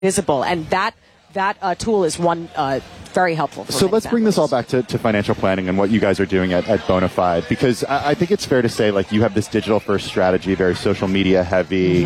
visible, and that tool is one very helpful. For so let's bring this all back to financial planning and what you guys are doing at Bonafide, because I think it's fair to say, like, you have this digital first strategy, very social media heavy.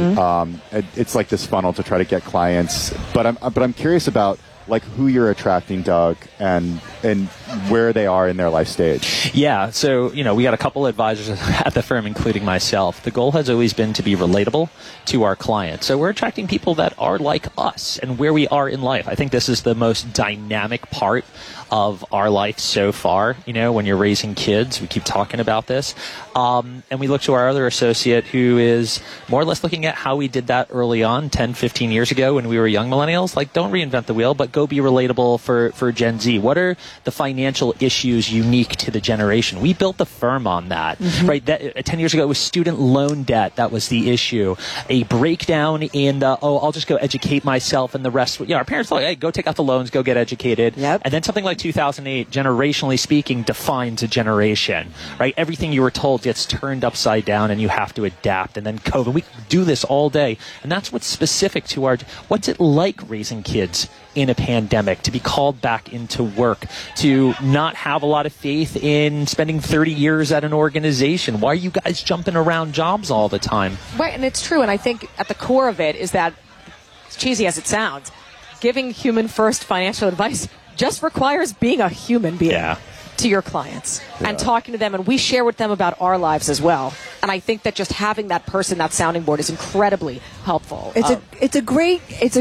It's like this funnel to try to get clients, but I'm curious about, like, who you're attracting, Doug, and where they are in their life stage. Yeah, so, we got a couple advisors at the firm, including myself. The goal has always been to be relatable to our clients. So we're attracting people that are like us and where we are in life. I think this is the most dynamic part of our life so far. When you're raising kids, we keep talking about this. And we look to our other associate who is more or less looking at how we did that early on, 10, 15 years ago when we were young millennials. Like, don't reinvent the wheel, but go be relatable for Gen Z. What are the financial issues unique to the generation? We built the firm on that, right? 10 years ago, it was student loan debt. That was the issue. A breakdown in I'll just go educate myself, and the rest. Our parents thought, hey, go take out the loans, go get educated. Yep. And then something like 2008, generationally speaking, defines a generation, right? Everything you were told gets turned upside down, and you have to adapt. And then COVID, we do this all day. And that's what's specific to what's it like raising kids in a pandemic, to be called back into work, to not have a lot of faith in spending 30 years at an organization. Why are you guys jumping around jobs all the time? Right, and it's true. And I think at the core of it is that, as cheesy as it sounds, giving human first financial advice just requires being a human being to your clients and talking to them. And we share with them about our lives as well. And I think that just having that person, that sounding board, is incredibly helpful. It's a great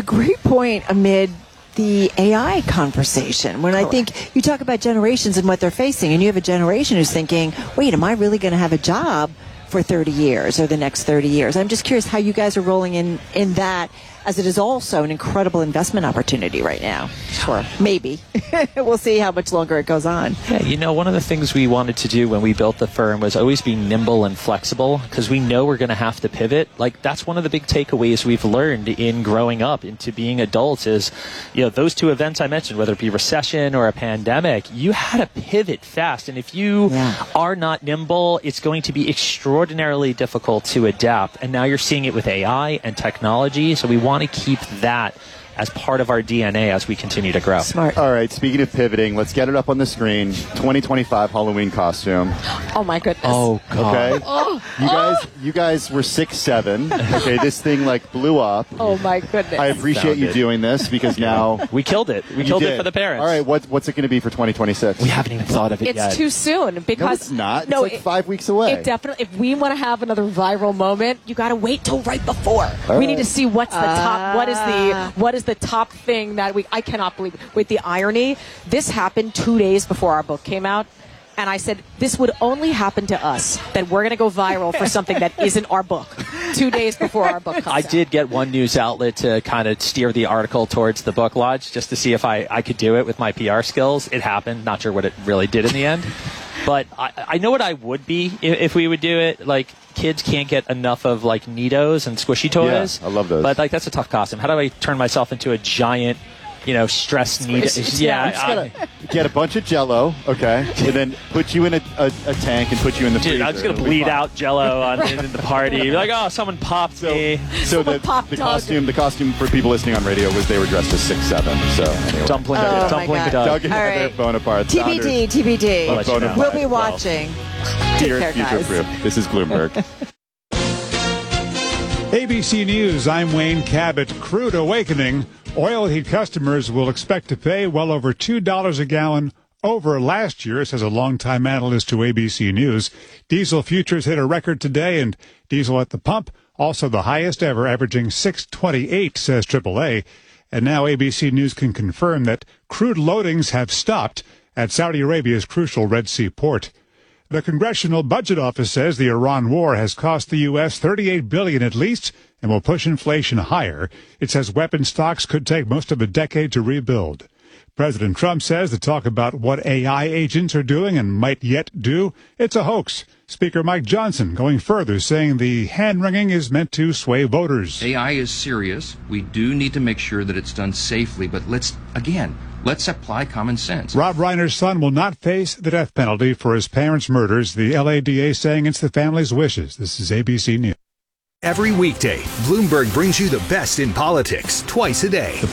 point amid the AI conversation, when I think you talk about generations and what they're facing, and you have a generation who's thinking, wait, am I really going to have a job for 30 years or the next 30 years? I'm just curious how you guys are rolling in that, as it is also an incredible investment opportunity right now. Sure. Maybe. We'll see how much longer it goes on. Yeah, one of the things we wanted to do when we built the firm was always be nimble and flexible, because we know we're going to have to pivot. Like, that's one of the big takeaways we've learned in growing up into being adults is, those two events I mentioned, whether it be recession or a pandemic, you had to pivot fast. And if you are not nimble, it's going to be extraordinarily difficult to adapt. And now you're seeing it with AI and technology. So we want to keep that as part of our DNA as we continue to grow. Smart. All right, speaking of pivoting, let's get it up on the screen. 2025 Halloween costume. Oh, my goodness. Oh, God. Okay? You guys were 6'7". Okay, this thing, blew up. Oh, my goodness. I appreciate you doing this, because now... We killed it. We killed it for the parents. All right, what's it going to be for 2026? We haven't even thought of it yet. It's too soon, because... No, it's not. It's 5 weeks away. It definitely... If we want to have another viral moment, you got to wait till right before. We need to see what's the top... What is the top thing that I cannot believe. With the irony, this happened 2 days before our book came out. And I said, this would only happen to us, that we're going to go viral for something that isn't our book 2 days before our book comes out. I did get one news outlet to kind of steer the article towards the book launch, just to see if I could do it with my PR skills. It happened. Not sure what it really did in the end. But I know what I would be if we would do it. Like, kids can't get enough of, Neatos and squishy toys. Yeah, I love those. But, that's a tough costume. How do I turn myself into a giant... stress Neato. Yeah, I'm just gonna get a bunch of Jello, okay, and then put you in a tank and put you in the freezer. I'm just gonna bleed out Jello in the party. Be like, oh, someone popped me. So the costume for people listening on radio was they were dressed as 6'7". So anyway. Dumpling Doug. Doug and Heather Bonaparte. TBD. We'll be watching. Take care, guys. Future-proof. This is Bloomberg. ABC News, I'm Wayne Cabot. Crude awakening. Oil heat customers will expect to pay well over $2 a gallon over last year, says a longtime analyst to ABC News. Diesel futures hit a record today, and diesel at the pump also the highest ever, averaging $6.28, says AAA. And now ABC News can confirm that crude loadings have stopped at Saudi Arabia's crucial Red Sea port. The Congressional Budget Office says the Iran war has cost the U.S. $38 billion at least and will push inflation higher. It says weapon stocks could take most of a decade to rebuild. President Trump says the talk about what AI agents are doing and might yet do, it's a hoax. Speaker Mike Johnson going further, saying the hand-wringing is meant to sway voters. AI is serious. We do need to make sure that it's done safely, but let's apply common sense. Rob Reiner's son will not face the death penalty for his parents' murders. The LADA saying it's the family's wishes. This is ABC News. Every weekday, Bloomberg brings you the best in politics twice a day.